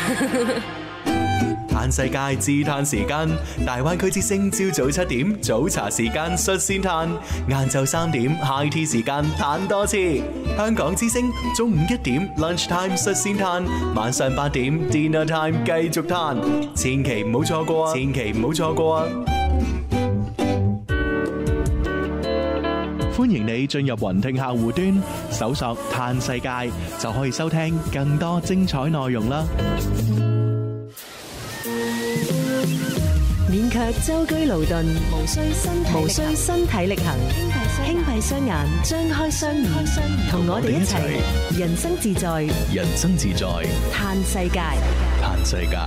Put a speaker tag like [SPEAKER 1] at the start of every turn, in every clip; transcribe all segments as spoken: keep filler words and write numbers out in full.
[SPEAKER 1] 嘆世界自嘆時間，大灣區之聲朝早七點早茶時間率先嘆，晏晝三點 high tea 時間嘆多次。香港之聲中午一點 lunch time 率先嘆，晚上八點 dinner time 繼續嘆，千祈唔好錯過，千祈唔好錯過啊！歡迎你進入雲聽客戶端，搜索嘆世界就可以收聽更多精彩內容啦。
[SPEAKER 2] 免卻舟車勞頓，無需身體無需身體力行，輕閉雙眼，張開雙耳，同我哋一齊人生自在，
[SPEAKER 1] 人生自在，
[SPEAKER 2] 嘆世界，
[SPEAKER 1] 嘆世界。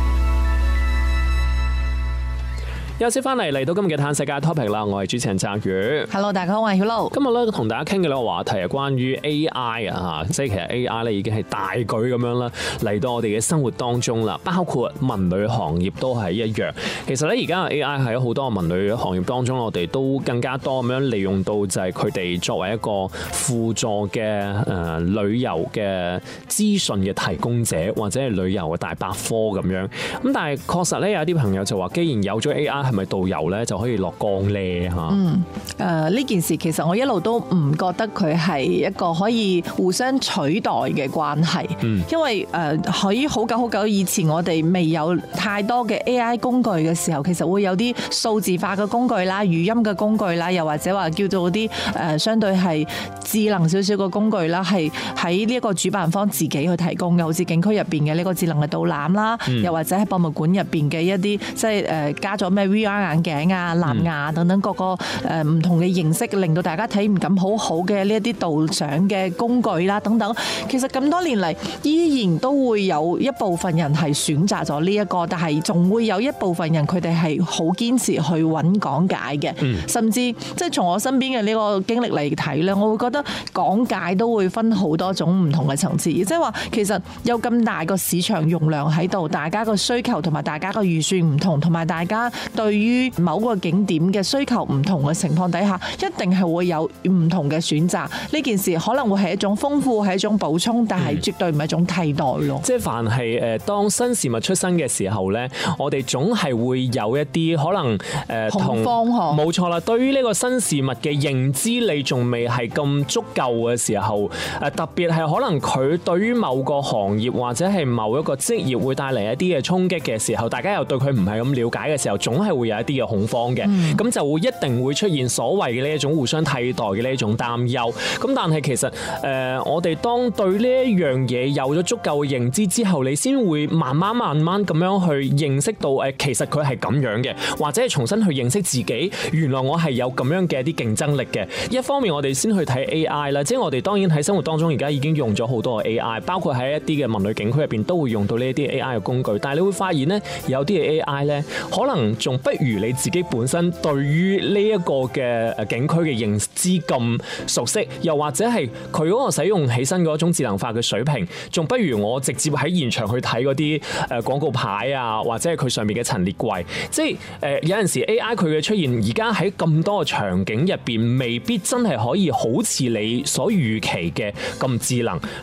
[SPEAKER 3] 休息翻嚟嚟到今日嘅嘆世界 topic 啦，我係主持人澤宇。
[SPEAKER 4] Hello， 大家好，我係曉露。
[SPEAKER 3] 今日咧同大家傾嘅呢個話題係關於 A I 啊，即係其實 A I 咧已經係大舉咁樣啦嚟到我哋嘅生活當中啦，包括文旅行業都係一樣。其實咧而家 A I 喺好多文旅行業當中，我哋都更加多咁樣利用到就係佢哋作為一個輔助嘅誒、呃、旅遊嘅資訊嘅提供者，或者係旅遊嘅大百科咁樣。咁但係確實咧有啲朋友就話，既然有咗 A I，係咪導遊咧就可以落崗咧嚇？
[SPEAKER 4] 嗯，誒、呃、呢件事其實我一路都唔覺得佢係一個可以互相取代嘅關係。嗯，因為誒喺好久好久以前，我哋未有太多嘅 A I 工具嘅時候，其實會有啲數字化嘅工具啦、語音嘅工具啦，又或者話叫做啲誒相對係智能少少嘅工具啦，係喺呢一個主辦方自己去提供嘅，好似景區入邊嘅呢個智能嘅導覽啦，嗯、又或者喺博物館入邊嘅一啲即係誒加咗咩 V R 眼鏡啊、藍牙等等各個誒唔同嘅形式，令到大家體驗感好好嘅呢一啲導賞嘅工具啦等等。其實咁多年嚟，依然都會有一部分人係選擇咗呢一個，但係仲會有一部分人佢哋係好堅持去揾講解嘅，嗯、甚至即係從我身邊嘅呢個經歷嚟睇咧，我會覺得講解都會分好多種唔同嘅層次，即係話其實有咁大個市場容量喺度，大家個需求同埋大家個預算唔同，同埋大家對於某個景點嘅需求唔同嘅情況底下，一定係會有唔同嘅選擇。呢件事可能會係一種豐富，係一種補充，但係絕對唔係一種替代咯。
[SPEAKER 3] 即係凡係誒當新事物出生嘅時候咧，我哋總係會有一啲可能誒
[SPEAKER 4] 恐慌嗬。
[SPEAKER 3] 冇錯啦，對於呢個新事物嘅認知，你仲未係咁足夠嘅時候，誒特別係可能佢對於某個行業或者係某一個職業會帶嚟一啲嘅衝擊嘅時候，大家又對佢唔係咁了解嘅時候，總係會有一啲嘅恐慌嘅，咁、嗯、就會一定會出現所謂嘅呢一種互相替代嘅呢一種擔憂。咁但係其實誒、呃，我哋當對呢一樣嘢有咗足夠嘅認知之後，你先會慢慢慢慢咁樣去認識到誒，其實佢係咁樣嘅，或者係重新去認識自己，原來我係有咁樣嘅一啲競爭力嘅。一方面我哋先去睇 A I 啦，即係我哋當然喺生活當中而家已經用咗好多嘅 A I， 包括喺一啲嘅文旅景區入邊都會用到呢一啲 A I 嘅工具。但係你會發現呢，有啲嘅 A I 呢，可能仲不如你自己本身對於呢一個嘅誒景區嘅認知咁熟悉，又或者係佢嗰個使用起身嗰種智能化嘅水平，仲不如我直接喺現場去睇嗰啲誒廣告牌啊，或者係佢上面嘅陳列櫃。即係誒、呃、有陣時 A I 佢嘅出現，而家喺咁多個場景入邊，未必真係可以好似你所預期嘅咁智能。